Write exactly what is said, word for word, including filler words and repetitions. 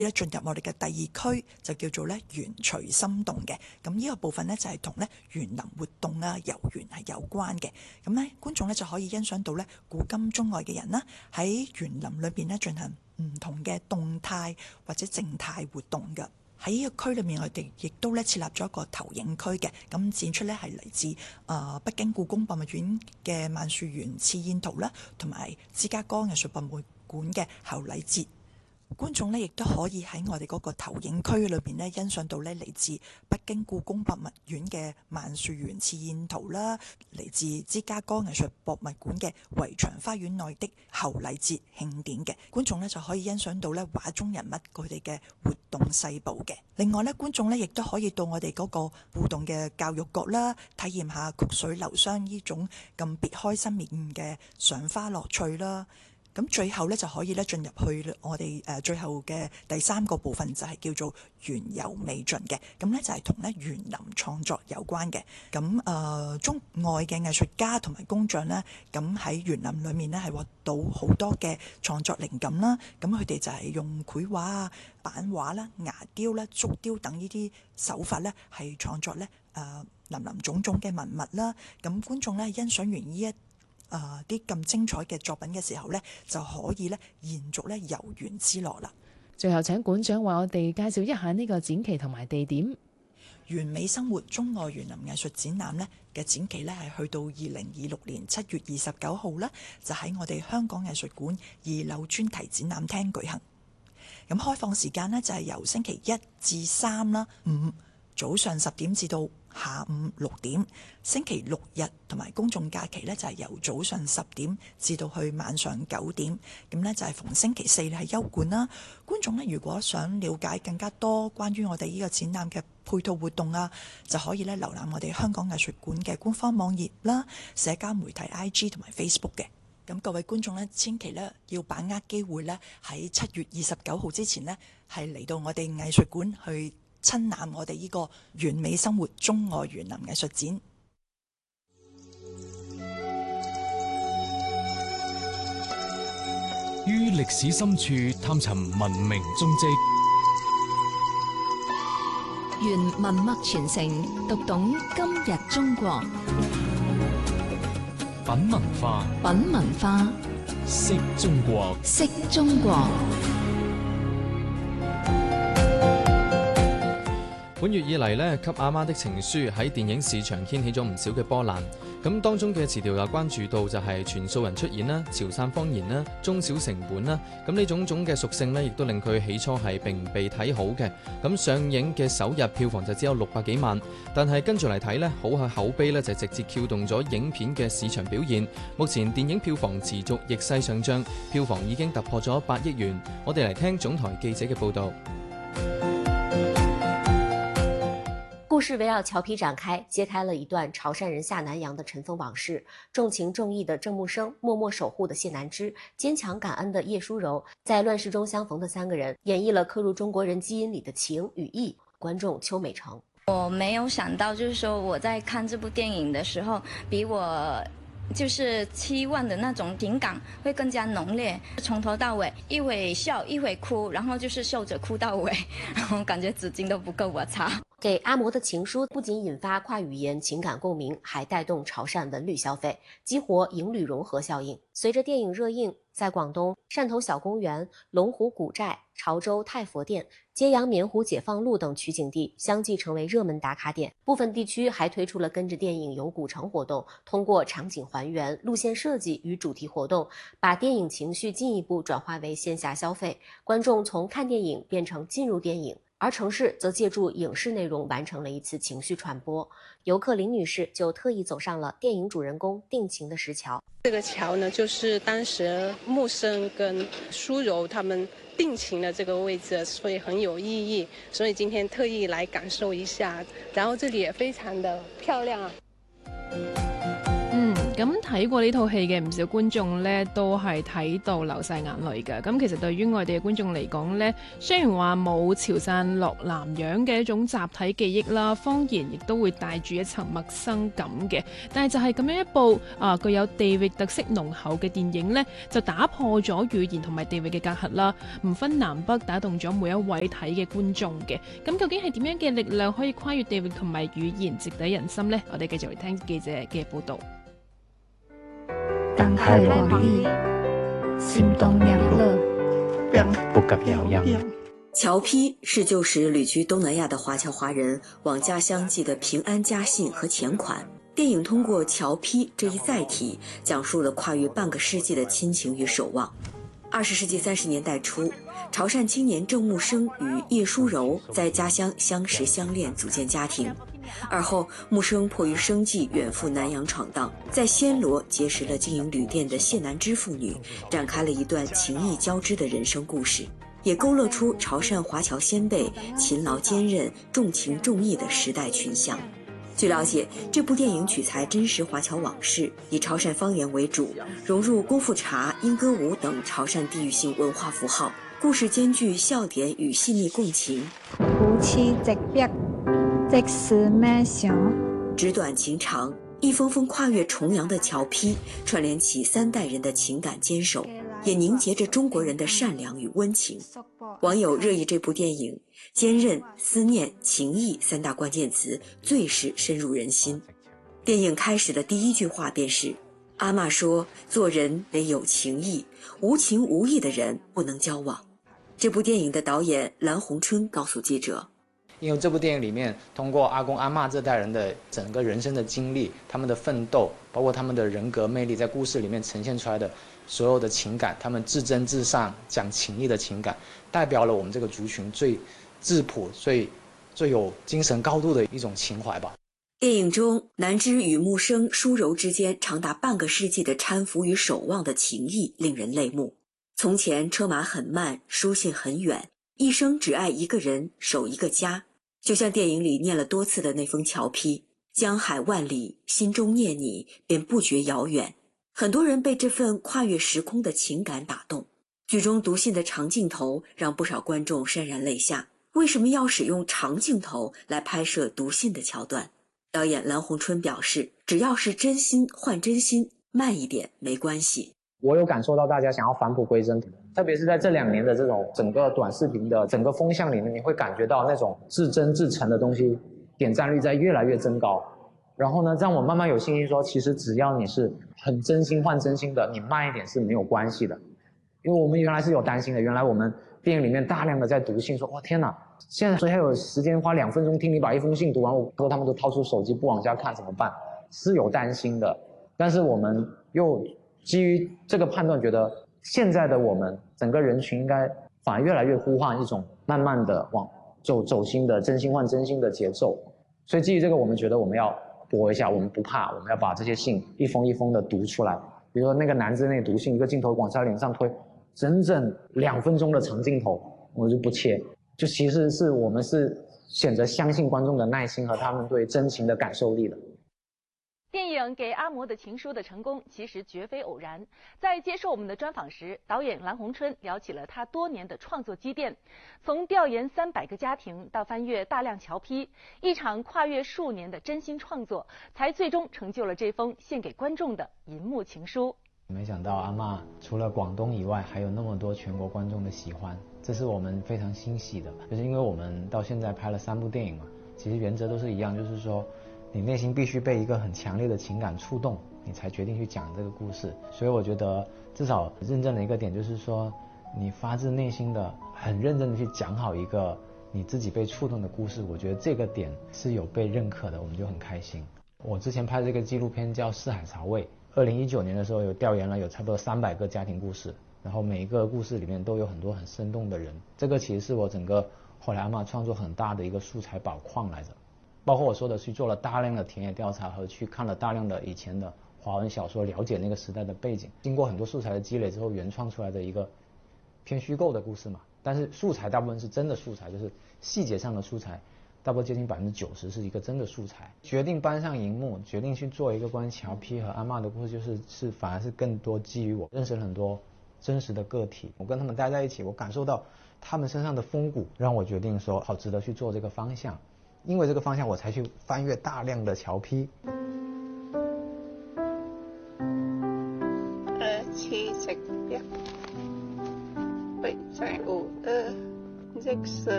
咧進入我哋嘅第二區，就叫做咧園隨心動嘅。咁呢個部分咧就係同咧園林活動啊、遊園係有關嘅。咁咧觀眾咧就可以欣賞到咧古今中外嘅人啦，喺園林裏邊咧進行唔同嘅動態或者靜態活動嘅。喺呢個區裏面，我哋亦都咧設立咗一個投影區嘅，咁展出咧係嚟自誒、呃、北京故宮博物院嘅萬樹園刺燕圖啦，同埋芝加哥藝術博物館嘅侯禮節。觀眾咧亦都可以喺我哋嗰個投影區裏邊咧欣賞到咧嚟自北京故宮博物院嘅萬樹園刺燕圖啦，嚟自芝加哥藝術博物館嘅圍牆花園內的侯禮節慶典嘅。觀眾咧就可以欣賞到咧畫中人物佢哋嘅活動細部嘅。另外咧，觀眾咧亦都可以到我哋嗰個互動嘅教育角啦，體驗下曲水流觴呢種咁別開生面嘅賞花樂趣啦。咁最後咧就可以咧進入去我哋誒最後嘅第三個部分，就係叫做園遊未盡嘅。咁咧就係同咧園林創作有關嘅。咁誒、呃、中外嘅藝術家同埋工匠咧，咁喺園林裏面咧係獲到好多嘅創作靈感啦。咁佢哋就係用繪畫啊、版畫啦、牙雕啦、竹雕等呢啲手法咧，係創作咧誒、呃、林林種種嘅文物啦。咁觀眾咧欣賞完呢一誒啲咁精彩嘅作品嘅時候呢，就可以咧延續咧遊園之樂啦。 最後請館長為我哋介紹一下呢個展期同埋地點。 園美生活中外園林藝術展覽呢嘅展期呢，係去到二零二六年七月二十九號啦，就喺我哋香港藝術館二樓專題展覽廳舉行。咁開放時間呢，就係由星期一至三啦，五早上十點至到下午六點，星期六日同埋公眾假期呢，就係由早上十點至到去晚上九點。咁呢，就係逢星期四係休館啦。觀眾呢，如果想了解更加多關於我哋呢個展覽嘅配套活動啊，就可以咧瀏覽我哋香港藝術館嘅官方網頁啦、社交媒體 I G 同埋 Facebook 嘅。咁各位觀眾呢，千祈呢要把握機會呢，喺七月二十九號之前呢，係嚟到我哋藝術館去親覽我哋呢個園美生活中外園林藝術展。 於歷史深處探尋文明蹤跡， 沿文脈傳承，讀懂今日中國。 品文化， 品文化， 識中國， 識中國。 本月以嚟呢，給阿媽的情書喺電影市場掀起咗唔少嘅波瀾。咁當中嘅詞調又關注到就係全素人出演啦、潮汕方言啦、中小成本啦。咁呢種種嘅屬性呢，亦都令佢起初係並唔被睇好嘅。咁上映嘅首日票房就只有六百幾萬，但係跟住嚟睇呢，好嘅口碑呢，就直接撬動咗影片嘅市場表現。目前電影票房持續逆勢上漲，票房已經突破咗八億元。我哋嚟聽總台記者嘅報導。 故事圍繞裘皮展開，揭開了一段潮汕人下南洋的塵封往事。重情重義的鄭木生，默默守護的謝南枝，堅強感恩的葉淑柔，在亂世中相逢的三個人，演繹了刻入中國人基因裏的情與義。觀眾邱美成， 我沒有想到，就是說我在看這部電影的時候，比我就是期望的那種情感會更加濃烈，從頭到尾一會笑一會哭，然後就是笑着哭到尾，然後感覺紙巾都不夠我擦。 給阿嬤的情書不僅引發跨語言情感共鳴，還帶動潮汕文旅消費，激活營旅融合效應。隨着電影熱映，在廣東汕頭小公園、龍湖古寨、潮州太佛殿、揭陽棉湖解放路等取景地相繼成為熱門打卡點。部分地區還推出了跟着電影遊古城活動，通過場景還原、路線設計與主題活動，把電影情緒進一步轉化為線下消費。觀眾從看電影變成進入電影。而城市則借助影視內容完成了一次情緒傳播。遊客林女士就特意走上了電影主人公定情的石橋。 這個橋呢，就是當時木生跟淑柔他們定情的這個位置，所以很有意義。所以今天特意來感受一下，然後這裡也非常的漂亮啊。 嗯，咁咁睇過呢套戲嘅唔少觀眾呢，都係睇到流晒眼淚嘅。咁其實對於外地嘅觀眾嚟講呢，雖然話冇潮汕落南洋嘅一種集體記憶啦，方言亦都會帶住一層陌生感嘅。但係就係咁樣一部啊具有地域特色濃厚嘅電影呢，就打破咗語言同埋地域嘅隔閡啦，唔分南北，打動咗每一位睇嘅觀眾嘅。咁究竟係點樣嘅力量可以跨越地域同埋語言，直抵人心呢？我哋繼續嚟聽記者嘅報導。 燈海黃麗，心動兩樂，不及遙遙。 僑批是舊時旅居東南亞的華僑華人往家鄉寄的平安家信和錢款。電影通過僑批這一載體，講述了跨越半個世紀的親情與守望。二十世紀三十年代初，潮汕青年鄭木生與葉淑柔在家鄉相識相戀，組建家庭。而後，木生迫於生計遠赴南洋闖蕩，在暹羅結識了經營旅店的謝南芝婦女，展開了一段情義交織的人生故事，也勾勒出潮汕華僑先輩勤勞堅韌、重情重義的時代群像。據了解，這部電影取材真實華僑往事，以潮汕方言為主，融入功夫茶、鶯歌舞等潮汕地域性文化符號，故事兼具笑點與細膩共情。 夫妻直逼，即是咩想？ 紙短情長，一封封跨越重洋的僑批，串聯起三代人的情感堅守，也凝結着中國人的善良與溫情。網友熱議這部電影，堅韌、思念、情義三大關鍵詞最是深入人心。電影開始的第一句話便是：阿嬷說，做人得有情義，無情無義的人不能交往。這部電影的導演藍鴻春告訴記者， 因為這部電影裡面通過阿公阿嬷這代人的整個人生的經歷，他們的奮鬥，包括他們的人格魅力，在故事裡面呈現出來的所有的情感，他們至真至善講情義的情感，代表了我們這個族群最質樸、最最有精神高度的一種情懷吧。 電影中南芝與木生、淑柔之間長達半個世紀的攙扶與守望的情誼令人淚目。從前車馬很慢，書信很遠，一生只愛一個人，守一個家。就像電影裡念了多次的那封僑批，江海萬里，心中念你，便不覺遙遠。很多人被這份跨越時空的情感打動。劇中讀信的長鏡頭讓不少觀眾潸然淚下。為什麼要使用長鏡頭來拍攝讀信的橋段？導演藍鴻春表示，只要是真心換真心，慢一點沒關係。 我有感受到大家想要返璞歸真，特別是在這兩年的這種整個短視頻的整個風向裡面，你會感覺到那種至真至誠的東西點讚率在越來越增高。然後呢，讓我慢慢有信心說，其實只要你是很真心換真心的，你慢一點是沒有關係的。因為我們原來是有擔心的，原來我們電影裡面大量的在讀信，說哇天哪，現在誰還有時間花兩分鐘聽你把一封信讀完？我說他們都掏出手機不往下看怎麼辦？是有擔心的，但是我們又基於這個判斷，覺得現在的我們整個人群應該反而越來越呼喚一種慢慢的往走走心的真心換真心的節奏。所以基於這個，我們覺得我們要搏一下，我們不怕，我們要把這些信一封一封的讀出來。比如說那個男子那讀信，一個鏡頭往他臉上推，整整兩分鐘的長鏡頭，我就不切。就其實是我們是選擇相信觀眾的耐心和他們對真情的感受力的。 電影《給阿嬤的情書》的成功其實絕非偶然。在接受我們的專訪時，導演藍鴻春聊起了他多年的創作積澱，從調研三百個家庭到翻閱大量僑批，一場跨越數年的真心創作，才最終成就了這封獻給觀眾的銀幕情書。 沒想到阿嬤除了廣東以外，還有那麼多全國觀眾的喜歡，這是我們非常欣喜的。就是因為我們到現在拍了三部電影嘛，其實原則都是一樣，就是說你內心必須被一個很強烈的情感觸動，你才決定去講這個故事。所以我覺得至少認證的一個點就是說，你發自內心的很認真的去講好一個你自己被觸動的故事，我覺得這個點是有被認可的，我們就很開心。我之前拍的這個紀錄片叫《四海潮味》，二零一九年的時候有調研了有差不多三百個家庭故事，然後每一個故事裡面都有很多很生動的人，這個其實是我整個後來阿嬤創作很大的一個素材寶礦來着。包括我說的去做了大量的田野調查和去看了大量的以前的華文小說，了解那個時代的背景，經過很多素材的積累之後原創出來的一個偏虛構的故事嘛。但是素材大部分是真的素材，就是細節上的素材差不多接近百分之九十是一个真的素材。决定搬上荧幕，决定去做一个关于乔坯和阿嬷的故事，就是是反而是更多基于我认识了很多真实的个体，我跟他们待在一起，我感受到他们身上的风骨，让我决定说好值得去做这个方向。因为这个方向，我才去翻阅大量的乔坯。 呃，七十一，背在五二，即是。